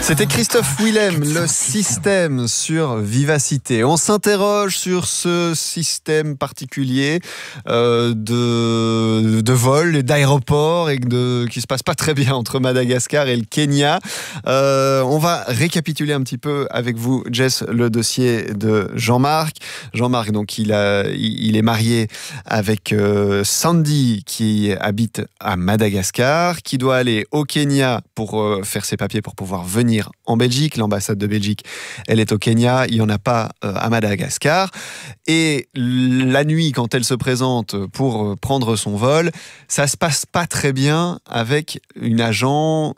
C'était Christophe Willem, le système sur Vivacité. On s'interroge sur ce système particulier de vol et d'aéroport et qui se passe pas très bien entre Madagascar et le Kenya. On va récapituler un petit peu avec vous, Jess, le dossier de Jean-Marc. Jean-Marc, donc, il est marié avec Sandy qui habite à Madagascar, qui doit aller au Kenya pour faire ses papiers pour pouvoir venir en Belgique. L'ambassade de Belgique, elle est au Kenya, il n'y en a pas à Madagascar. Et la nuit, quand elle se présente pour prendre son vol, ça se passe pas très bien avec une agente,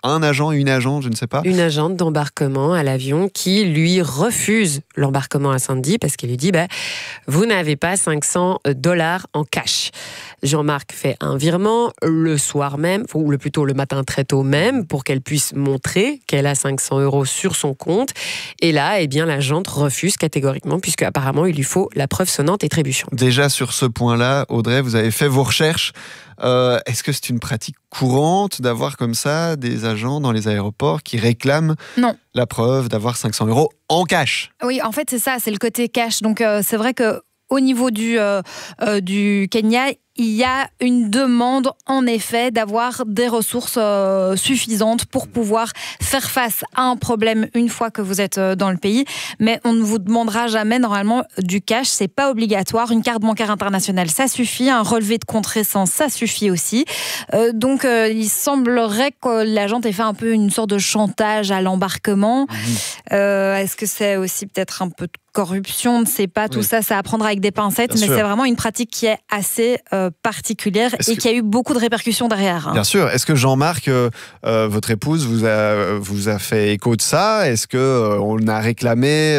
je ne sais pas. Une agente d'embarquement à l'avion qui lui refuse l'embarquement à Sandy parce qu'elle lui dit vous n'avez pas $500 en cash. Jean-Marc fait un virement le soir même, ou plutôt le matin très tôt même, pour qu'elle puisse montrer qu'elle a 500 € sur son compte. Et là, l'agente refuse catégoriquement, puisque apparemment il lui faut la preuve sonnante et trébuchante. Déjà sur ce point-là, Audrey, vous avez fait vos recherches. Est-ce que c'est une pratique courante d'avoir comme ça des agents dans les aéroports qui réclament la preuve d'avoir 500 € en cash? Oui, en fait, c'est ça, c'est le côté cash. Donc, c'est vrai qu'au niveau du Kenya, il y a une demande, en effet, d'avoir des ressources suffisantes pour pouvoir faire face à un problème une fois que vous êtes dans le pays. Mais on ne vous demandera jamais, normalement, du cash. C'est pas obligatoire. Une carte bancaire internationale, ça suffit. Un relevé de compte récent, ça suffit aussi. Donc, il semblerait que l'agente ait fait un peu une sorte de chantage à l'embarquement. Est-ce que c'est aussi peut-être un peu de corruption? On ne sait pas. Tout ça, c'est à prendre avec des pincettes. Bien sûr. C'est vraiment une pratique qui est assez particulière et qui a eu beaucoup de répercussions derrière. Bien sûr. Est-ce que Jean-Marc, votre épouse, vous a fait écho de ça? Est-ce qu'on a réclamé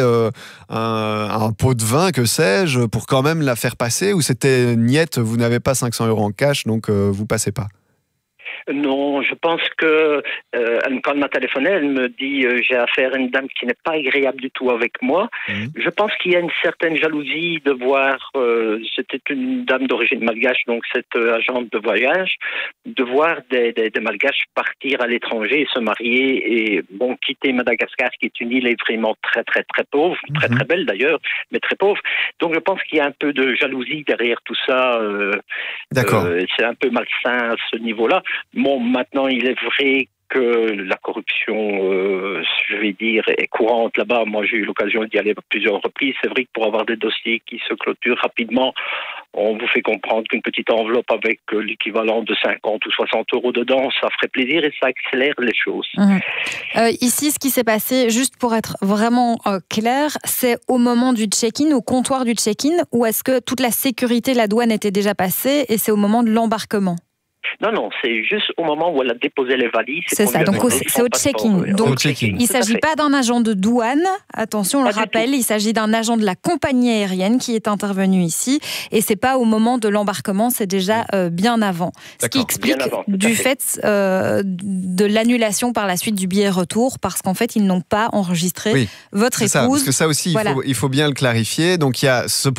un pot de vin, que sais-je, pour quand même la faire passer? Ou c'était niette, vous n'avez pas 500 € en cash, donc vous passez pas? Non, je pense que quand elle m'a téléphoné, elle me dit j'ai affaire à une dame qui n'est pas agréable du tout avec moi. Je pense qu'il y a une certaine jalousie de voir, c'était une dame d'origine malgache, donc cette agente de voyage, de voir des malgaches partir à l'étranger et se marier et quitter Madagascar, qui est une île vraiment très très très pauvre, très très belle d'ailleurs, mais très pauvre. Donc je pense qu'il y a un peu de jalousie derrière tout ça. D'accord. C'est un peu malsain à ce niveau-là. Bon, maintenant, il est vrai que la corruption, je vais dire, est courante là-bas. Moi, j'ai eu l'occasion d'y aller à plusieurs reprises. C'est vrai que pour avoir des dossiers qui se clôturent rapidement, on vous fait comprendre qu'une petite enveloppe avec l'équivalent de 50 ou 60 € dedans, ça ferait plaisir et ça accélère les choses. Ici, ce qui s'est passé, juste pour être vraiment clair, c'est au moment du check-in, au comptoir du check-in, ou est-ce que toute la sécurité, la douane était déjà passée et c'est au moment de l'embarquement? Non, c'est juste au moment où elle a déposé les valises. C'est ça, donc c'est au check-in. Donc, il ne s'agit pas d'un agent de douane, attention, on le rappelle, il s'agit d'un agent de la compagnie aérienne qui est intervenu ici, et ce n'est pas au moment de l'embarquement, c'est déjà bien avant. Ce qui explique du fait de l'annulation par la suite du billet retour, parce qu'en fait, ils n'ont pas enregistré votre épouse. Ça, parce que ça aussi, il faut bien le clarifier. Donc, il y a cette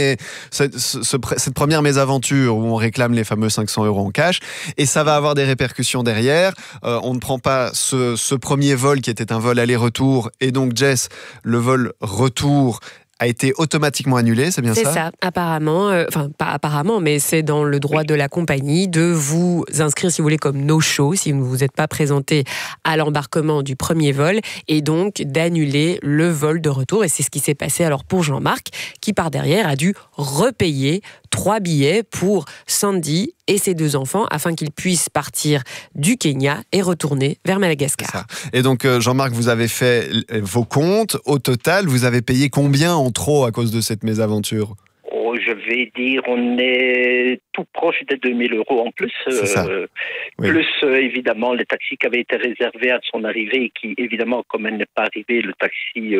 première mésaventure où on réclame les fameux 500 € en cash. Et ça va avoir des répercussions derrière. On ne prend pas ce premier vol qui était un vol aller-retour. Et donc, Jess, le vol retour a été automatiquement annulé, c'est bien ça? C'est ça, apparemment, pas apparemment, mais c'est dans le droit de la compagnie de vous inscrire, si vous voulez, comme no-show, si vous ne vous êtes pas présenté à l'embarquement du premier vol, et donc d'annuler le vol de retour. Et c'est ce qui s'est passé alors pour Jean-Marc, qui par derrière a dû repayer 3 billets pour Sandy et ses 2 enfants, afin qu'ils puissent partir du Kenya et retourner vers Madagascar. Et donc, Jean-Marc, vous avez fait vos comptes. Au total, vous avez payé combien en trop à cause de cette mésaventure? Je vais dire, on est tout proche des 2000 € en plus. Plus, évidemment, les taxis qui avaient été réservés à son arrivée et qui, évidemment, comme elle n'est pas arrivée, le taxi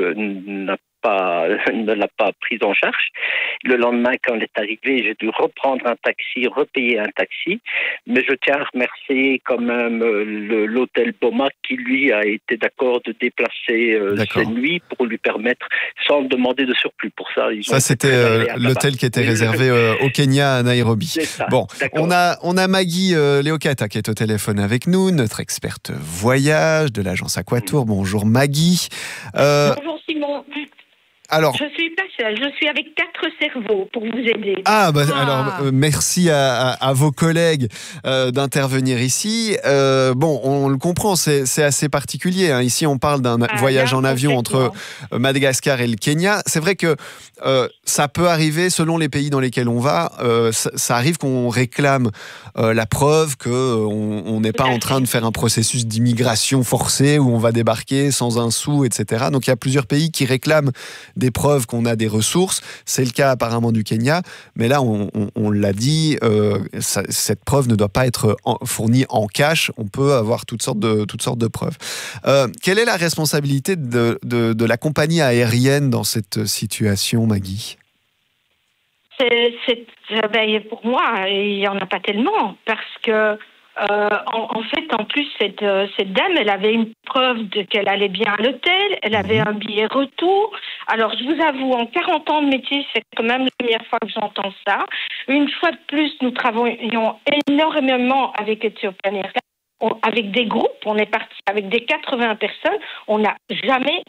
ne l'a pas prise en charge. Le lendemain, quand elle est arrivée, j'ai dû reprendre un taxi, repayer un taxi. Mais je tiens à remercier quand même l'hôtel Boma qui, lui, a été d'accord de déplacer ses nuits pour lui permettre, sans demander de surplus pour ça. Ça, c'était l'hôtel qui était réservé. réservé au Kenya, à Nairobi. C'est ça, Bon, d'accord. on a Maggie Leokata qui est au téléphone avec nous, notre experte voyage de l'agence Aquatour. Bonjour Maggie. Bonjour Simon. Alors, Je suis pas seule, je suis avec 4 cerveaux pour vous aider. Alors merci à vos collègues d'intervenir ici. Bon, on le comprend, c'est assez particulier. Hein. Ici, on parle d'un voyage en avion entre Madagascar et le Kenya. C'est vrai que ça peut arriver, selon les pays dans lesquels on va, ça arrive qu'on réclame la preuve qu'on n'est pas en train de faire un processus d'immigration forcée où on va débarquer sans un sou, etc. Donc il y a plusieurs pays qui réclament des preuves qu'on a des ressources. C'est le cas apparemment du Kenya, mais là on l'a dit, cette preuve ne doit pas être fournie en cash. On peut avoir toutes sortes de preuves. Quelle est la responsabilité de la compagnie aérienne dans cette situation, Maggie ? Pour moi, il n'y en a pas tellement, parce que en fait, en plus, cette dame, elle avait une preuve qu'elle allait bien à l'hôtel, elle avait un billet retour. Alors, je vous avoue, en 40 ans de métier, c'est quand même la première fois que j'entends ça. Une fois de plus, nous travaillons énormément avec Ethiopian Airlines. Avec des groupes, on est parti avec des 80 personnes, on n'a jamais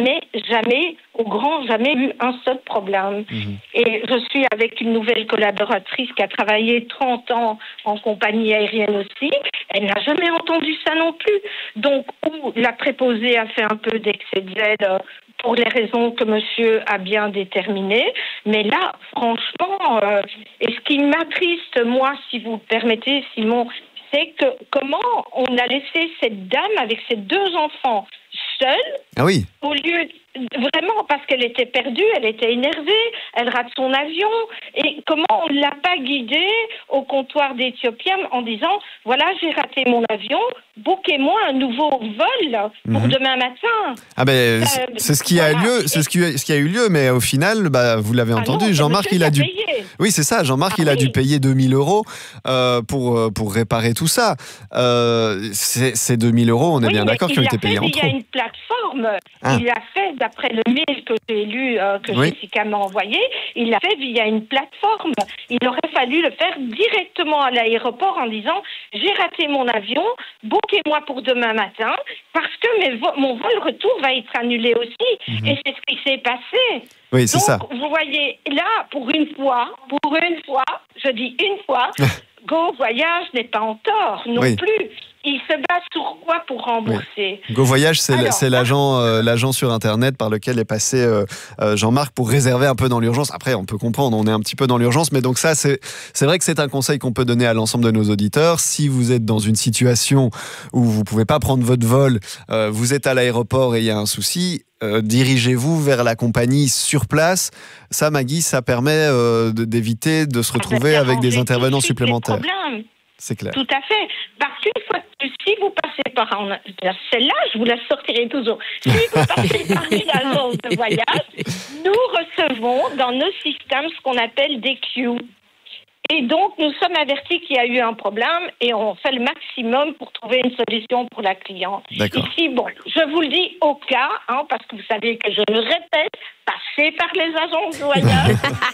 eu un seul problème. Et je suis avec une nouvelle collaboratrice qui a travaillé 30 ans en compagnie aérienne aussi, elle n'a jamais entendu ça non plus. Donc, où la préposée a fait un peu d'excès de zèle pour les raisons que monsieur a bien déterminées, mais là, franchement, et ce qui m'attriste, moi, si vous le permettez, Simon, c'est que comment on a laissé cette dame avec ses 2 enfants seule, au lieu vraiment parce qu'elle était perdue, elle était énervée, elle rate son avion, et comment on ne l'a pas guidée au comptoir d'Éthiopia en disant voilà, j'ai raté mon avion, bookez-moi un nouveau vol pour demain matin. C'est ce qui a lieu, c'est ce qui a eu lieu, mais au final, vous l'avez entendu, Jean-Marc, il a dû payer. Oui, c'est ça, Jean-Marc, il a dû payer 2 000 € pour réparer tout ça. Ces 2 000 €, on est bien d'accord qu'ils ont été payés en trop. Il y a une plateforme, il l'a fait d'après le mail que j'ai lu, que Jessica m'a envoyé, il l'a fait via une plateforme. Il aurait fallu le faire directement à l'aéroport en disant j'ai raté mon avion, bookez-moi pour demain matin, parce que mon vol retour va être annulé aussi. Et c'est ce qui s'est passé. Oui, c'est ça. Vous voyez, là, pour une fois, je dis une fois, Go Voyage n'est pas en tort non plus. Il se base sur quoi pour rembourser ? Go Voyage, c'est l'agent sur Internet par lequel est passé Jean-Marc pour réserver un peu dans l'urgence. Après, on peut comprendre, on est un petit peu dans l'urgence, mais donc ça, c'est vrai que c'est un conseil qu'on peut donner à l'ensemble de nos auditeurs. Si vous êtes dans une situation où vous pouvez pas prendre votre vol, vous êtes à l'aéroport et il y a un souci, dirigez-vous vers la compagnie sur place. Ça, Maggie, ça permet d'éviter de se retrouver avec des intervenants supplémentaires. C'est clair. Tout à fait. Parce qu'une fois que si vous passez par celle-là, je vous la sortirai toujours. Si vous passez par une agence de voyage, nous recevons dans nos systèmes ce qu'on appelle des queues. Et donc, nous sommes avertis qu'il y a eu un problème et on fait le maximum pour trouver une solution pour la cliente. Ici, je vous le dis au cas, parce que vous savez que je le répète, passez par les agences de voyage.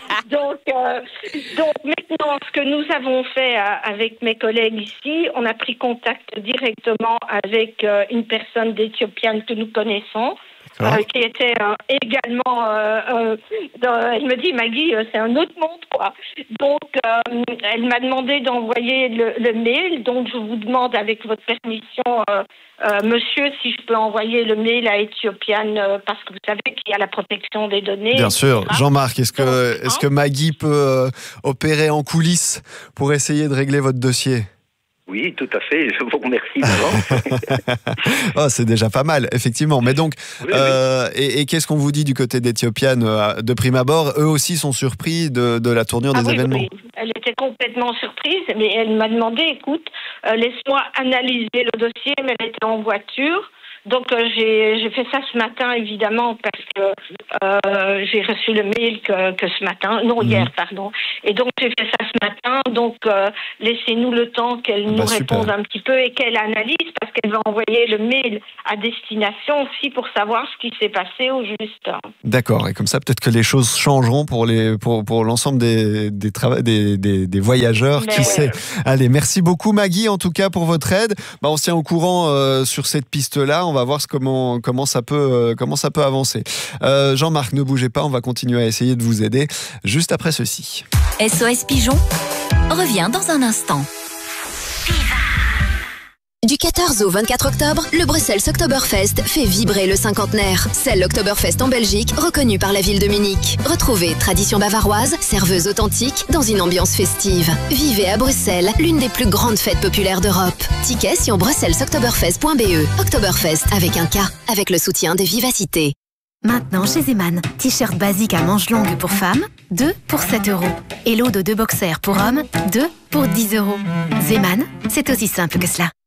donc maintenant, ce que nous avons fait avec mes collègues ici, on a pris contact directement avec une personne d'Éthiopienne que nous connaissons, qui était également elle me dit Maggie, c'est un autre monde quoi. Donc elle m'a demandé d'envoyer le mail, donc je vous demande avec votre permission monsieur, si je peux envoyer le mail à Ethiopian parce que vous savez qu'il y a la protection des données. Bien sûr. Jean-Marc, est-ce que Maggie peut opérer en coulisses pour essayer de régler votre dossier ? Oui, tout à fait. Je vous remercie d'avance. C'est déjà pas mal, effectivement. Mais donc, et qu'est-ce qu'on vous dit du côté d'Ethiopian de prime abord ? Eux aussi sont surpris de la tournure des événements. Oui. Elle était complètement surprise, mais elle m'a demandé, écoute, laisse-moi analyser le dossier, mais elle était en voiture. Donc j'ai fait ça ce matin, évidemment, parce que j'ai reçu le mail que ce matin, non hier, pardon. Et donc j'ai fait ça ce matin. Donc laissez-nous le temps qu'elle nous réponde un petit peu et qu'elle analyse, parce qu'elle va envoyer le mail à destination aussi pour savoir ce qui s'est passé au juste. D'accord. Et comme ça, peut-être que les choses changeront pour l'ensemble des voyageurs. Qui sait. Allez, merci beaucoup Maggie en tout cas pour votre aide. On se tient au courant sur cette piste-là. On va voir comment ça peut avancer. Jean-Marc, ne bougez pas, on va continuer à essayer de vous aider juste après ceci. SOS Pigeon revient dans un instant. Du 14 au 24 octobre, le Bruxelles Oktoberfest fait vibrer le cinquantenaire. C'est l'Oktoberfest en Belgique, reconnu par la ville de Munich. Retrouvez tradition bavaroise, serveuse authentique, dans une ambiance festive. Vivez à Bruxelles, l'une des plus grandes fêtes populaires d'Europe. Tickets sur bruxellesoktoberfest.be. Oktoberfest avec un K, avec le soutien de Vivacité. Maintenant chez Zeman, t-shirt basique à manches longues pour femmes, 2 pour 7 €. Et lot de 2 boxers pour hommes, 2 pour 10 €. Zeman, c'est aussi simple que cela.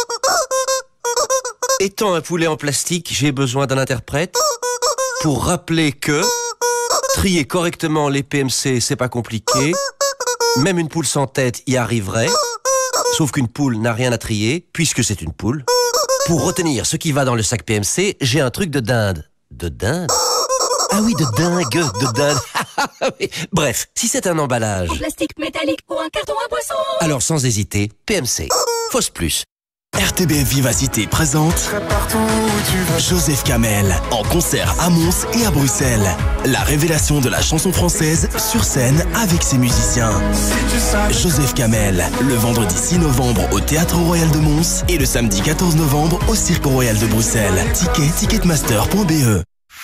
Étant un poulet en plastique, j'ai besoin d'un interprète pour rappeler que trier correctement les PMC, c'est pas compliqué. Même une poule sans tête y arriverait. Sauf qu'une poule n'a rien à trier, puisque c'est une poule. Pour retenir ce qui va dans le sac PMC, j'ai un truc de dinde. De dinde? Ah oui, de dingue, de dinde. Bref, si c'est un emballage... En plastique métallique ou un carton à boisson. Alors sans hésiter, PMC. Fausse plus. RTBF Vivacité présente Joseph Kamel en concert à Mons et à Bruxelles. La révélation de la chanson française sur scène avec ses musiciens. Joseph Kamel, le vendredi 6 novembre au Théâtre Royal de Mons et le samedi 14 novembre au Cirque Royal de Bruxelles. Ticketmaster.be.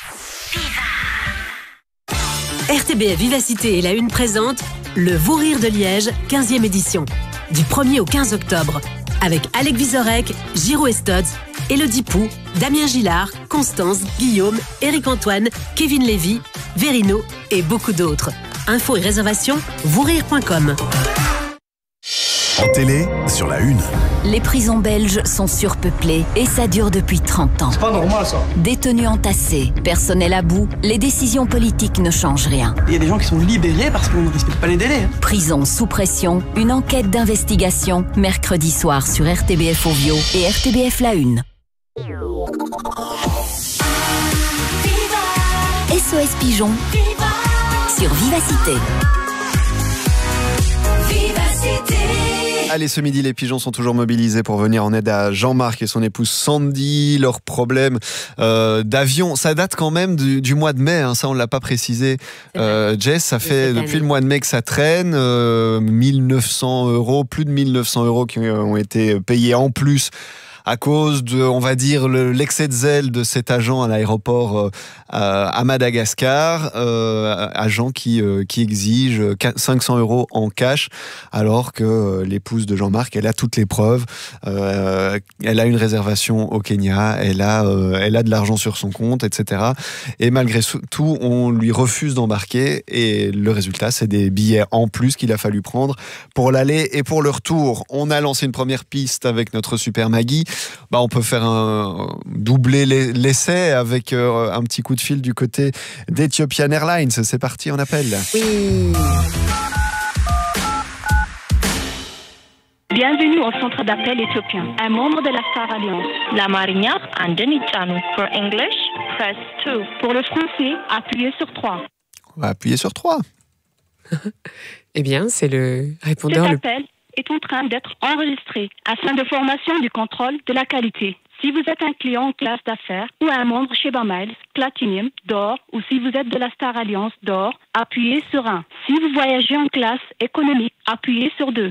RTBF Vivacité et la Une présente le Vous Rire de Liège, 15e édition. Du 1er au 15 octobre. Avec Alec Vizorek, Giro Estodz, Élodie Pou, Damien Gillard, Constance, Guillaume, Éric-Antoine, Kevin Lévy, Verino et beaucoup d'autres. Infos et réservations, vousrire.com. En télé, sur la Une. Les prisons belges sont surpeuplées et ça dure depuis 30 ans. C'est pas normal ça. Détenus entassés, personnel à bout, les décisions politiques ne changent rien. Il y a des gens qui sont libérés parce qu'on ne respecte pas les délais. Prison sous pression, une enquête d'investigation, mercredi soir sur RTBF Ovio et RTBF La Une. SOS Pigeon sur Vivacité. Allez, ce midi, les pigeons sont toujours mobilisés pour venir en aide à Jean-Marc et son épouse Sandy. Leur problème d'avion, ça date quand même du mois de mai, hein, ça on ne l'a pas précisé. Jess, ça fait depuis le mois de mai que ça traîne. 1900 €, plus de 1900 € qui ont été payés en plus à cause de, on va dire, l'excès de zèle de cet agent à l'aéroport à Madagascar, agent qui exige 500 € en cash, alors que l'épouse de Jean-Marc, elle a toutes les preuves. Elle a une réservation au Kenya, elle a de l'argent sur son compte, etc. Et malgré tout, on lui refuse d'embarquer, et le résultat, c'est des billets en plus qu'il a fallu prendre pour l'aller et pour le retour. On a lancé une première piste avec notre super Maggie. On peut faire doubler l'essai avec un petit coup de fil du côté d'Ethiopian Airlines. C'est parti, on appelle. Oui. Bienvenue au centre d'appel éthiopien, un membre de la Star Alliance. La marinière Andeni Chanu. For English, press 2. Pour le français, appuyez sur 3. On va appuyer sur 3. Eh bien, c'est le répondeur. Cet appel est en train d'être enregistré afin de formation du contrôle de la qualité. Si vous êtes un client en classe d'affaires ou un membre chez Bamiles, Platinum, d'or, ou si vous êtes de la Star Alliance d'or, appuyez sur 1. Si vous voyagez en classe économique, appuyez sur 2.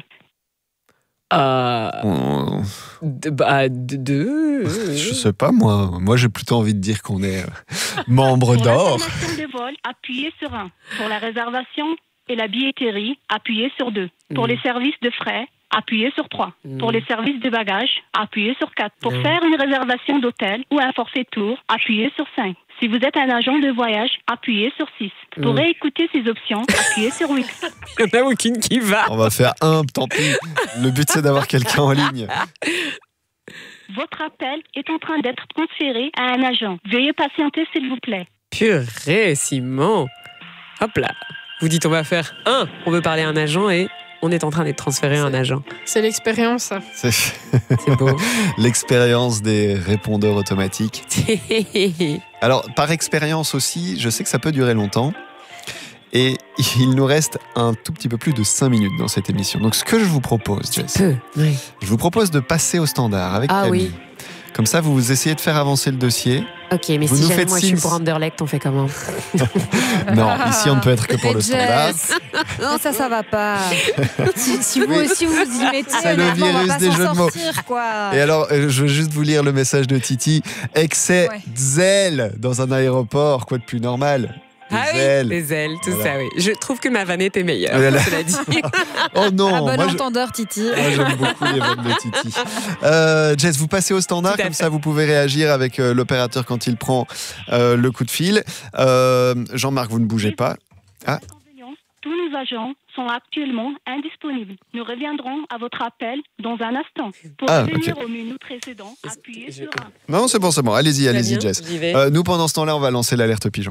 Je sais pas, moi j'ai plutôt envie de dire qu'on est membre d'or. Pour l'information de vol, appuyez sur 1. Pour la réservation et la billetterie, appuyez sur 2. Pour les services de frais, appuyez sur 3. Pour les services de bagages, appuyez sur 4. Pour faire une réservation d'hôtel ou un forfait tour, appuyez sur 5. Si vous êtes un agent de voyage, appuyez sur 6. Pour réécouter ces options, appuyez sur 8. Il n'y en a aucune qui va. On va faire 1, tant pis. Le but, c'est d'avoir quelqu'un en ligne. Votre appel est en train d'être transféré à un agent. Veuillez patienter, s'il vous plaît. Purée, Simon. Hop là. Vous dites on va faire on veut parler à un agent et on est en train d'être transféré à un agent. C'est l'expérience, ça. C'est beau. L'expérience des répondeurs automatiques. Alors, par expérience aussi, je sais que ça peut durer longtemps. Et il nous reste un tout petit peu plus de 5 minutes dans cette émission. Donc, ce que je vous propose, Jess, je vous propose de passer au standard avec Camille. Oui. Comme ça, vous essayez de faire avancer le dossier. Ok, mais vous si nous jamais faites moi je suis pour Anderlecht, on fait comment? Non, ici on ne peut être que pour le standard. Mais ça va pas. si vous aussi vous y mettez, c'est le virus des jeux de mots. Quoi. Et alors, je veux juste vous lire le message de Titi. Excès zèle dans un aéroport, quoi de plus normal? Les ailes, tout ça, oui. Je trouve que ma vanne était meilleure, cela dit. Oh non. Bon entendeur, Titi. J'aime beaucoup les vannes de Titi. Jess, vous passez au standard, comme ça vous pouvez réagir avec l'opérateur quand il prend le coup de fil. Jean-Marc, vous ne bougez pas. Tous nos agents sont actuellement indisponibles. Nous reviendrons à votre appel dans un instant. Pour revenir au menu précédent, appuyez sur 1. Non, c'est bon. Allez-y, Jess. Nous, pendant ce temps-là, on va lancer l'alerte pigeon.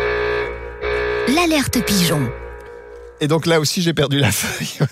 L'alerte pigeon. Et donc là aussi, j'ai perdu la feuille.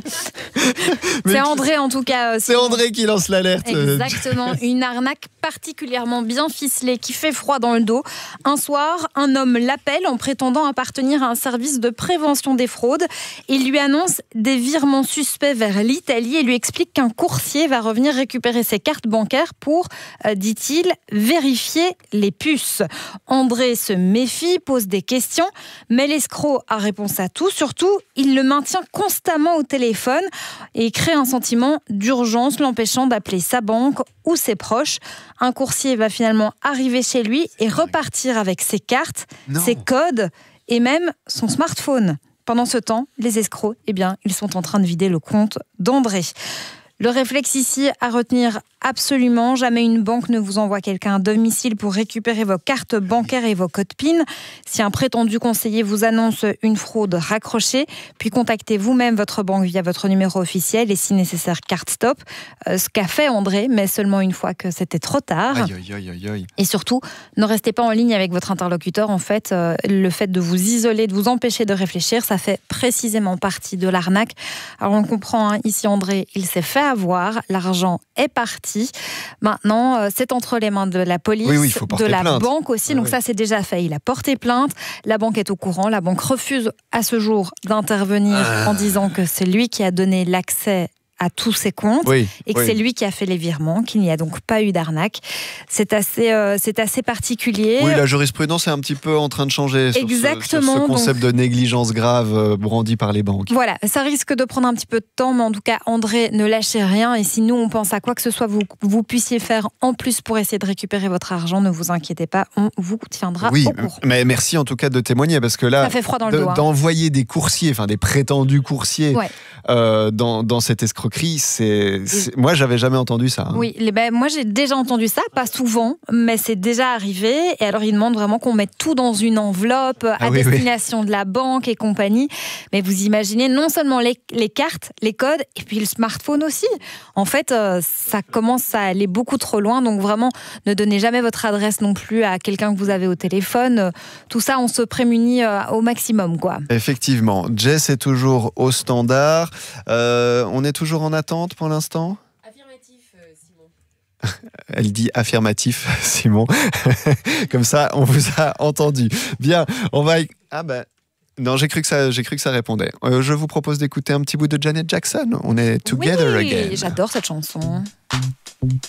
C'est André en tout cas. C'est André qui lance l'alerte. Exactement, une arnaque particulièrement bien ficelée qui fait froid dans le dos. Un soir, un homme l'appelle en prétendant appartenir à un service de prévention des fraudes. Il lui annonce des virements suspects vers l'Italie et lui explique qu'un coursier va revenir récupérer ses cartes bancaires pour, dit-il, vérifier les puces. André se méfie, pose des questions, mais l'escroc a réponse à tout. Surtout, il le maintient constamment au téléphone et crée un sentiment d'urgence, l'empêchant d'appeler sa banque ou ses proches. Un coursier va finalement arriver chez lui et repartir avec ses cartes, ses codes et même son smartphone. Pendant ce temps, les escrocs, ils sont en train de vider le compte d'André. Le réflexe ici à retenir absolument, jamais une banque ne vous envoie quelqu'un à domicile pour récupérer vos cartes bancaires et vos codes PIN. Si un prétendu conseiller vous annonce une fraude, raccrochez, puis contactez vous-même votre banque via votre numéro officiel et si nécessaire, carte stop. Ce qu'a fait André, mais seulement une fois que c'était trop tard. Aïe. Et surtout, ne restez pas en ligne avec votre interlocuteur. En fait, le fait de vous isoler, de vous empêcher de réfléchir, ça fait précisément partie de l'arnaque. Alors on le comprend, ici André, il s'est fait avoir, l'argent est parti. Maintenant, c'est entre les mains de la police, de la banque aussi. Donc ça, c'est déjà fait. Il a porté plainte. La banque est au courant. La banque refuse à ce jour d'intervenir en disant que c'est lui qui a donné l'accès à tous ses comptes et que c'est lui qui a fait les virements, qu'il n'y a donc pas eu d'arnaque. C'est assez particulier. Oui, la jurisprudence est un petit peu en train de changer sur ce concept de négligence grave brandi par les banques. Voilà, ça risque de prendre un petit peu de temps, mais en tout cas, André, ne lâchez rien. Et si nous, on pense à quoi que ce soit, vous puissiez faire en plus pour essayer de récupérer votre argent, ne vous inquiétez pas, on vous tiendra au courant. Mais merci en tout cas de témoigner, parce que là, ça fait froid dans le dos, d'envoyer des coursiers, enfin des prétendus coursiers dans cette escroquerie, moi j'avais jamais entendu ça. Oui, moi j'ai déjà entendu ça, pas souvent, mais c'est déjà arrivé. Et alors ils demandent vraiment qu'on mette tout dans une enveloppe à destination de la banque et compagnie. Mais vous imaginez non seulement les cartes, les codes et puis le smartphone aussi. En fait, ça commence à aller beaucoup trop loin. Donc vraiment, ne donnez jamais votre adresse non plus à quelqu'un que vous avez au téléphone. Tout ça, on se prémunit au maximum, quoi. Effectivement, Jess est toujours au standard. On est toujours en attente pour l'instant ? Affirmatif, Simon. Elle dit affirmatif, Simon. Comme ça, on vous a entendu. Bien, on va... Non, j'ai cru que ça répondait. Je vous propose d'écouter un petit bout de Janet Jackson. On est Together Again. Oui, j'adore cette chanson.